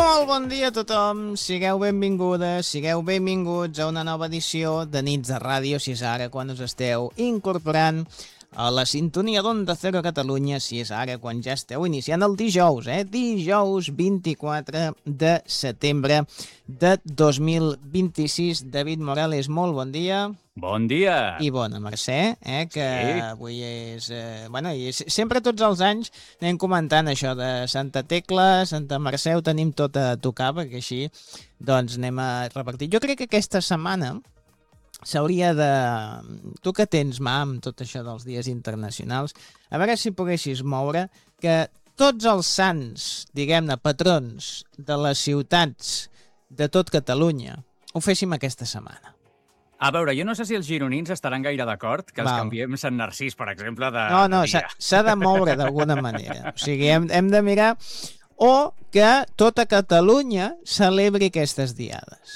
Molt bon dia a tothom, sigueu benvingudes, sigueu benvinguts a una nova edició de Nits de Ràdio, si és ara quan us esteu incorporant a la sintonia d'Onda Cero Catalunya, si és ara quan ja esteu iniciant el dijous, dijous 24 de setembre de 2026. David Morales, molt bon dia. Bon dia! I bona Mercè, que sí. Avui és... i sempre tots els anys anem comentant això de Santa Tecla, Santa Mercè, ho tenim tot a tocar, perquè així doncs anem a repartir. Jo crec que aquesta setmana s'hauria de... Tu que tens mà amb tot això dels dies internacionals, a veure si poguessis moure que tots els sants, diguem-ne, patrons de les ciutats de tot Catalunya ho féssim aquesta setmana. A veure, jo no sé si els gironins estaran gaire d'acord que els canviem Sant Narcís, per exemple, de dia. S'ha de moure d'alguna manera. O sigui, hem de mirar... O que tota Catalunya celebri aquestes diades.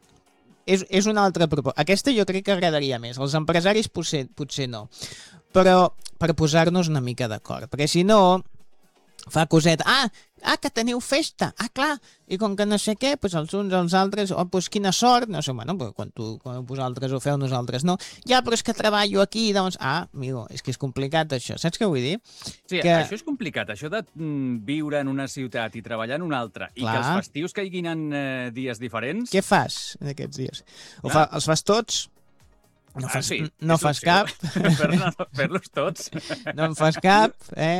És una altra proposta. Aquesta jo crec que agradaria més. Els empresaris potser no. Però per posar-nos una mica d'acord. Perquè si no... fa coset, que teniu festa, clar, i com que no sé què, doncs els uns als altres, doncs quina sort, no sé, bueno, quan vosaltres ho feu, nosaltres no, però és que treballo aquí, doncs, amigo, és que és complicat això, saps què vull dir? Sí, això és complicat, això de viure en una ciutat i treballar en una altra, i que els festius caiguin en dies diferents... Què fas en aquests dies? Els fas tots? No fas cap. Fer-los tots. No en fas cap,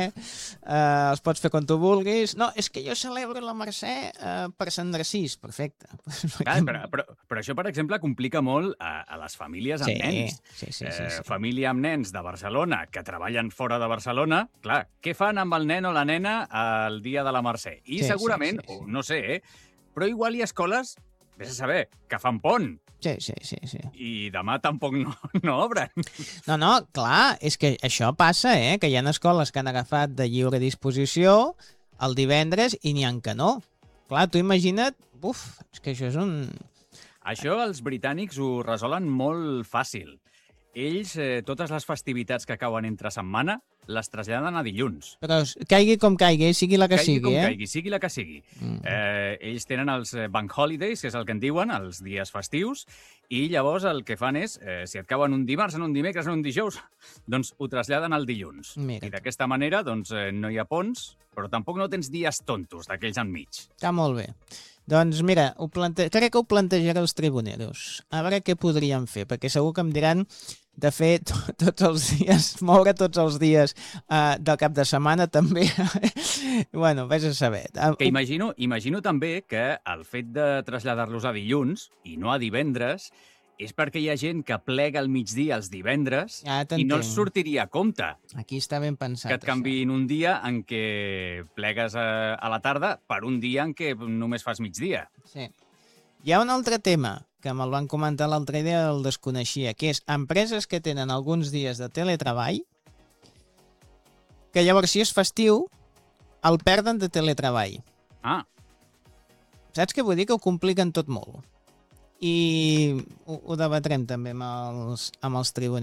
els pots fer quan tu vulguis. No, és que jo celebro la Mercè per Sant Narcís, perfecte. Però això, per exemple, complica molt a les famílies amb nens. Sí. Família amb nens de Barcelona que treballen fora de Barcelona, clar, què fan amb el nen o la nena el dia de la Mercè? I segurament, no sé, però igual hi ha escoles, vés a saber, que fan pont. Sí. I demà tampoc no obren. No, clar, és que això passa, que hi ha escoles que han agafat de lliure disposició el divendres i n'hi ha que no. Clar, tu imagina't, és que això és un... Això els britànics ho resolen molt fàcil. Ells, totes les festivitats que cauen entre setmana, les traslladen a dilluns. Però caigui com caigui, sigui la que sigui, Caigui, sigui la que sigui. Ells tenen els bank holidays, que és el que en diuen, els dies festius, i llavors el que fan és, si et cauen un dimarts, en un dimecres, en un dijous, doncs ho traslladen al dilluns. Mira. I d'aquesta manera doncs, no hi ha ponts, però tampoc no tens dies tontos d'aquells enmig. Està molt bé. Doncs mira, crec que ho plantejaré als tribuneros. A veure què podríem fer, perquè segur que em diran de fer tots els dies, moure tots els dies del cap de setmana també. Bueno, vés a saber. Que imagino també que el fet de traslladar-los a dilluns i no a divendres és perquè hi ha gent que plega al migdia els divendres i no els sortiria a compte. Aquí està ben pensat. Que et canviïn un dia en què plegues a la tarda per un dia en què només fas migdia. Sí. Hi ha un altre tema que me'l van comentar l'altre dia, el desconeixia, que és empreses que tenen alguns dies de teletreball, que llavors si és festiu el perden de teletreball. Saps què vull dir? Que ho compliquen tot molt. I ho debatrem també amb els tribuneros.